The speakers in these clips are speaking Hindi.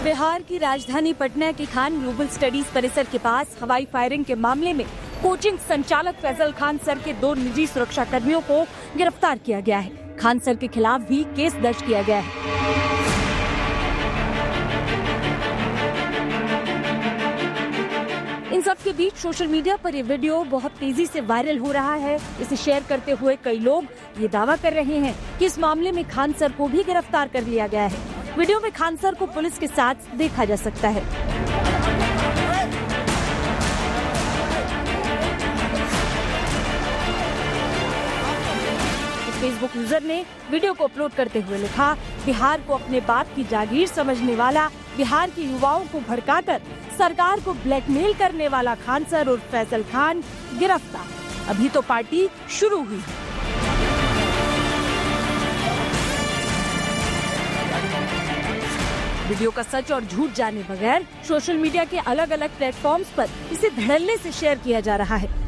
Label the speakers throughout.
Speaker 1: बिहार की राजधानी पटना के खान ग्लोबल स्टडीज परिसर के पास हवाई फायरिंग के मामले में कोचिंग संचालक फैजल खान सर के 2 निजी सुरक्षा कर्मियों को गिरफ्तार किया गया है। खान सर के खिलाफ भी केस दर्ज किया गया है। इन सब के बीच सोशल मीडिया पर ये वीडियो बहुत तेजी से वायरल हो रहा है। इसे शेयर करते हुए कई लोग ये दावा कर रहे हैं कि इस मामले में खान सर को भी गिरफ्तार कर लिया गया है। वीडियो में खान सर को पुलिस के साथ देखा जा सकता है। फेसबुक यूजर ने वीडियो को अपलोड करते हुए लिखा, बिहार को अपने बाप की जागीर समझने वाला, बिहार के युवाओं को भड़काकर सरकार को ब्लैकमेल करने वाला खान सर और फैजल खान गिरफ्तार। अभी तो पार्टी शुरू हुई। वीडियो का सच और झूठ जाने बगैर सोशल मीडिया के अलग अलग प्लेटफॉर्म्स पर इसे धड़ल्ले से शेयर किया जा रहा है।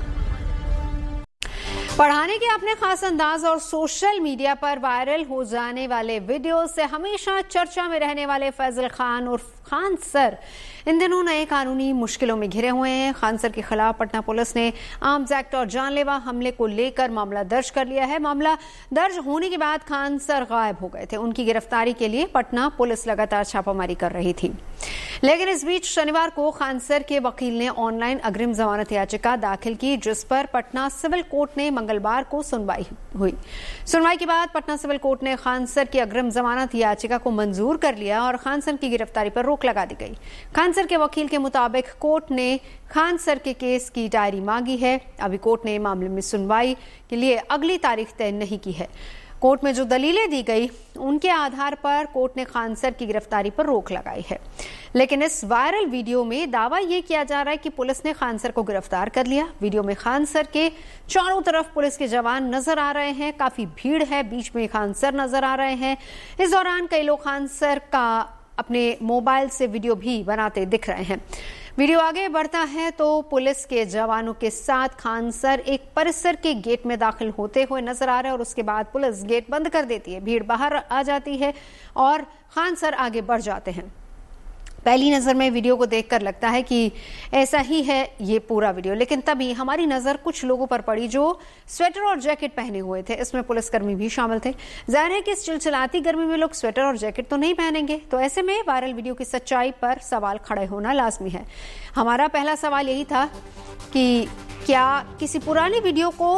Speaker 2: पढ़ाने के अपने खास अंदाज और सोशल मीडिया पर वायरल हो जाने वाले वीडियो से हमेशा चर्चा में रहने वाले फैजल खान और खान सर इन दिनों नए कानूनी मुश्किलों में घिरे हुए हैं। खान सर के खिलाफ पटना पुलिस ने आर्म्स एक्ट और जानलेवा हमले को लेकर मामला दर्ज कर लिया है। मामला दर्ज होने के बाद खान सर गायब हो गए थे। उनकी गिरफ्तारी के लिए पटना पुलिस लगातार छापामारी कर रही थी, लेकिन इस बीच शनिवार को खान सर के वकील ने ऑनलाइन अग्रिम जमानत याचिका दाखिल की, जिस पर पटना सिविल कोर्ट ने मंगलवार को सुनवाई हुई। सुनवाई के बाद पटना सिविल कोर्ट ने खान सर की अग्रिम जमानत याचिका को मंजूर कर लिया और खान सर की गिरफ्तारी पर रोक लगा दी गई। खान सर के वकील के मुताबिक कोर्ट ने खान सर के केस की डायरी मांगी है। अभी कोर्ट ने मामले में सुनवाई के लिए अगली तारीख तय नहीं की है। कोर्ट में जो दलीलें दी गई उनके आधार पर कोर्ट ने खान सर की गिरफ्तारी पर रोक लगाई है। लेकिन इस वायरल वीडियो में दावा यह किया जा रहा है कि पुलिस ने खान सर को गिरफ्तार कर लिया। वीडियो में खान सर के चारों तरफ पुलिस के जवान नजर आ रहे हैं, काफी भीड़ है, बीच में खान सर नजर आ रहे हैं। इस दौरान कई लोग खान सर का अपने मोबाइल से वीडियो भी बनाते दिख रहे हैं। वीडियो आगे बढ़ता है तो पुलिस के जवानों के साथ खान सर एक परिसर के गेट में दाखिल होते हुए नजर आ रहे हैं और उसके बाद पुलिस गेट बंद कर देती है। भीड़ बाहर आ जाती है और खान सर आगे बढ़ जाते हैं। पहली नजर में वीडियो को देखकर लगता है कि ऐसा ही है ये पूरा वीडियो, लेकिन तभी हमारी नजर कुछ लोगों पर पड़ी जो स्वेटर और जैकेट पहने हुए थे। इसमें पुलिसकर्मी भी शामिल थे। जाहिर है कि इस चिलचिलाती गर्मी में लोग स्वेटर और जैकेट तो नहीं पहनेंगे, तो ऐसे में वायरल वीडियो की सच्चाई पर सवाल खड़े होना लाजमी है। हमारा पहला सवाल यही था कि क्या किसी पुरानी वीडियो को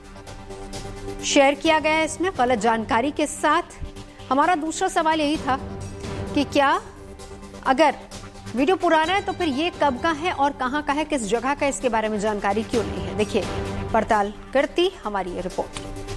Speaker 2: शेयर किया गया है इसमें गलत जानकारी के साथ। हमारा दूसरा सवाल यही था कि क्या अगर वीडियो पुराना है तो फिर ये कब का है और कहां का है, किस जगह का, इसके बारे में जानकारी क्यों नहीं है। देखिए, पड़ताल करती हमारी ये रिपोर्ट।